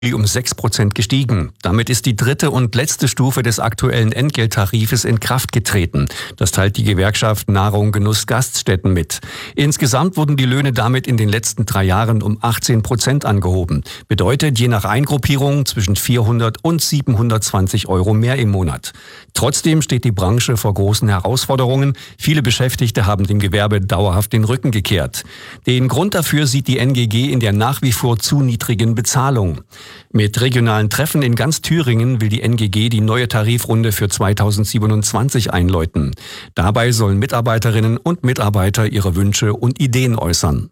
um 6% gestiegen. Damit ist die dritte und letzte Stufe des aktuellen Entgelttarifes in Kraft getreten. Das teilt die Gewerkschaft Nahrung, Genuss, Gaststätten mit. Insgesamt wurden die Löhne damit in den letzten 3 Jahren um 18% angehoben. Bedeutet je nach Eingruppierung zwischen 400 und 720 Euro mehr im Monat. Trotzdem steht die Branche vor großen Herausforderungen. Viele Beschäftigte haben dem Gewerbe dauerhaft den Rücken gekehrt. Den Grund dafür sieht die NGG in der nach wie vor zu niedrigen Bezahlung. Mit regionalen Treffen in ganz Thüringen will die NGG die neue Tarifrunde für 2027 einläuten. Dabei sollen Mitarbeiterinnen und Mitarbeiter ihre Wünsche und Ideen äußern.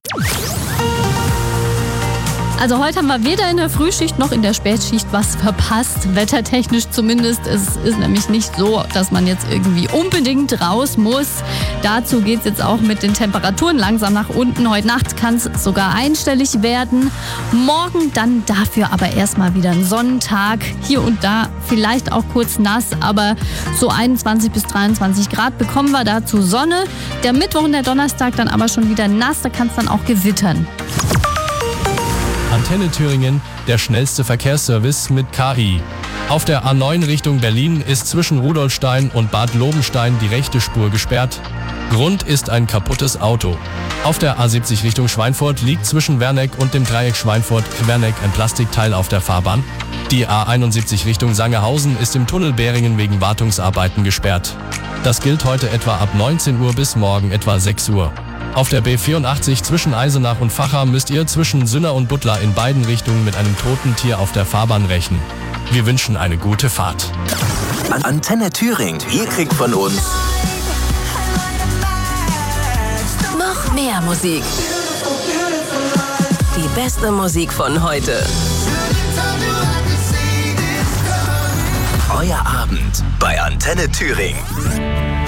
Also heute haben wir weder in der Frühschicht noch in der Spätschicht was verpasst, wettertechnisch zumindest. Es ist nämlich nicht so, dass man jetzt irgendwie unbedingt raus muss. Dazu geht es jetzt auch mit den Temperaturen langsam nach unten. Heute Nacht kann es sogar einstellig werden. Morgen dann dafür aber erstmal wieder ein Sonnentag. Hier und da vielleicht auch kurz nass, aber so 21 bis 23 Grad bekommen wir dazu Sonne. Der Mittwoch und der Donnerstag dann aber schon wieder nass, da kann es dann auch gewittern. Antenne Thüringen, der schnellste Verkehrsservice mit KI. Auf der A9 Richtung Berlin ist zwischen Rudolstein und Bad Lobenstein die rechte Spur gesperrt. Grund ist ein kaputtes Auto. Auf der A70 Richtung Schweinfurt liegt zwischen Werneck und dem Dreieck Schweinfurt-Werneck ein Plastikteil auf der Fahrbahn. Die A71 Richtung Sangerhausen ist im Tunnel Beringen wegen Wartungsarbeiten gesperrt. Das gilt heute etwa ab 19 Uhr bis morgen etwa 6 Uhr. Auf der B84 zwischen Eisenach und Vacha müsst ihr zwischen Sünner und Buttlar in beiden Richtungen mit einem toten Tier auf der Fahrbahn rechnen. Wir wünschen eine gute Fahrt. Antenne Thüringen, ihr kriegt von uns noch mehr Musik. Die beste Musik von heute. Euer Abend bei Antenne Thüringen.